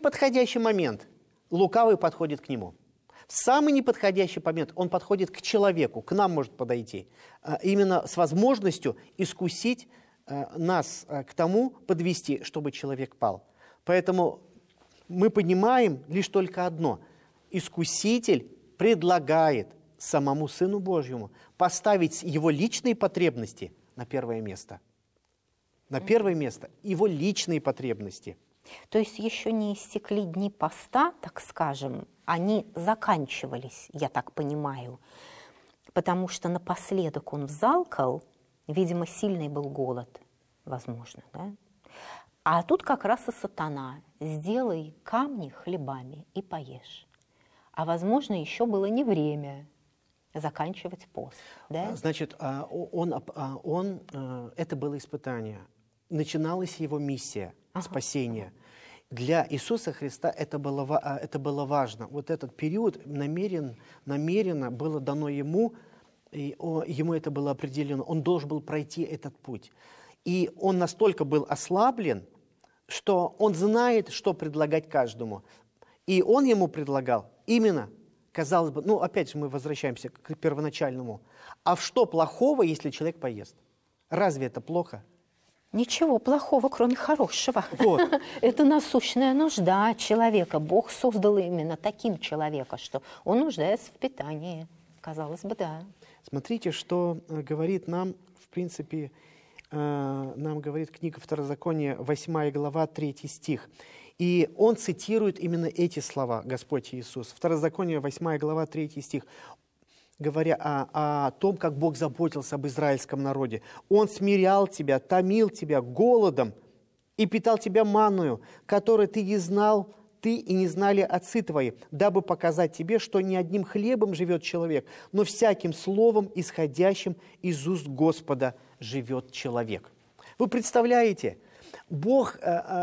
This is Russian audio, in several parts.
неподходящий момент лукавый подходит к нему. В самый неподходящий момент он подходит к человеку, к нам может подойти, именно с возможностью искусить нас к тому, подвести, чтобы человек пал. Поэтому мы понимаем лишь только одно. Искуситель предлагает самому Сыну Божьему поставить его личные потребности на первое место. На первое место его личные потребности. То есть еще не истекли дни поста, так скажем, они заканчивались, я так понимаю, потому что напоследок он взалкал, видимо, сильный был голод, возможно, да? А тут как раз и сатана: сделай камни хлебами и поешь. А возможно, еще было не время заканчивать пост. Да? Значит, это было испытание. Начиналась его миссия спасения. Для Иисуса Христа это было важно. Вот этот период намеренно было дано ему, и ему это было определено. Он должен был пройти этот путь. И он настолько был ослаблен, что он знает, что предлагать каждому. И он ему предлагал именно, казалось бы, ну опять же мы возвращаемся к первоначальному. А что плохого, если человек поест? Разве это плохо? Ничего плохого, кроме хорошего. Вот. Это насущная нужда человека. Бог создал именно таким человека, что он нуждается в питании. Казалось бы, да. Смотрите, что говорит нам, в принципе, нам говорит книга Второзакония, 8 глава, 3 стих. И он цитирует именно эти слова, Господь Иисус. Второзаконие, 8 глава, 3 стих. Говоря о том, как Бог заботился об израильском народе. Он смирял тебя, томил тебя голодом и питал тебя манною, которой ты не знал, ты и не знали отцы твои, дабы показать тебе, что не одним хлебом живет человек, но всяким словом, исходящим из уст Господа, живет человек. Вы представляете, Бог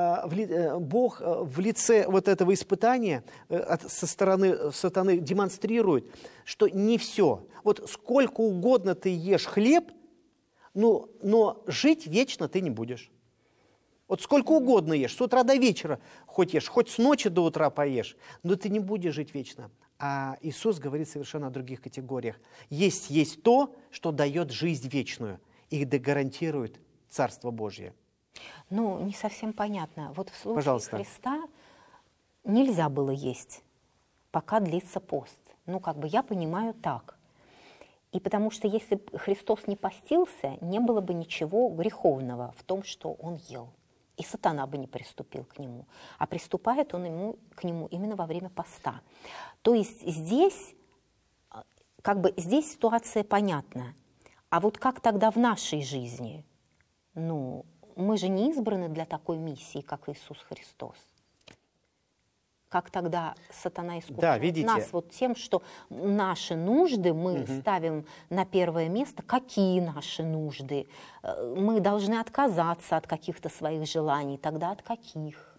в лице вот этого испытания со стороны сатаны демонстрирует, что не все. Вот сколько угодно ты ешь хлеб, но жить вечно ты не будешь. Вот сколько угодно ешь, с утра до вечера хоть ешь, хоть с ночи до утра поешь, но ты не будешь жить вечно. А Иисус говорит совершенно о других категориях. Есть то, что дает жизнь вечную и гарантирует Царство Божье. Ну, не совсем понятно. Вот в случае Пожалуйста. Христа нельзя было есть, пока длится пост. Ну, как бы я понимаю так. И потому что если бы Христос не постился, не было бы ничего греховного в том, что Он ел. И сатана бы не приступил к Нему. А приступает он к Нему именно во время поста. То есть здесь, здесь ситуация понятна. А вот как тогда в нашей жизни? Ну, мы же не избраны для такой миссии, как Иисус Христос. Как тогда сатана искушает нас вот тем, что наши нужды мы ставим на первое место. Какие наши нужды? Мы должны отказаться от каких-то своих желаний. Тогда от каких?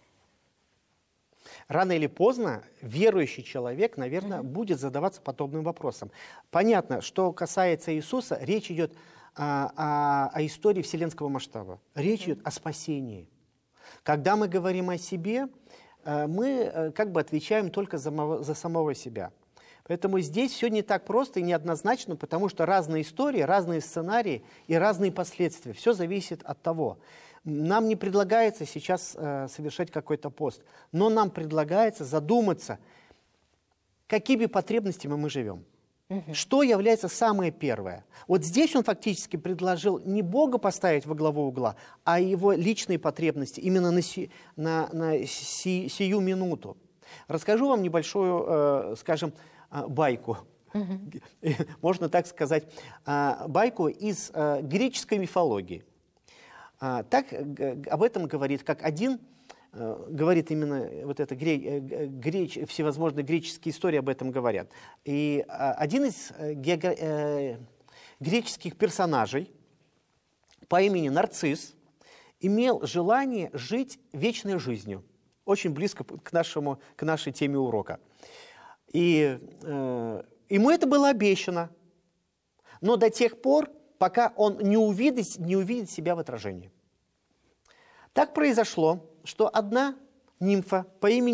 Рано или поздно верующий человек, наверное, будет задаваться подобным вопросом. Понятно, что касается Иисуса, речь идет о истории вселенского масштаба. Речь идет о спасении. Когда мы говорим о себе, мы как бы отвечаем только за самого себя. Поэтому здесь все не так просто и неоднозначно, потому что разные истории, разные сценарии и разные последствия. Все зависит от того. Нам не предлагается сейчас совершать какой-то пост, но нам предлагается задуматься, какими потребностями мы живем. Что является самое первое? Вот здесь он фактически предложил не Бога поставить во главу угла, а его личные потребности именно на сию минуту. Расскажу вам небольшую, скажем, байку. Можно так сказать, байку из греческой мифологии. Так об этом говорит, как один... говорит именно вот это всевозможные греческие истории об этом говорят. И один из греческих персонажей по имени Нарцисс имел желание жить вечной жизнью. Очень близко к нашей теме урока. И ему это было обещано. Но до тех пор, пока он не увидит себя в отражении. Так произошло, что одна нимфа по имени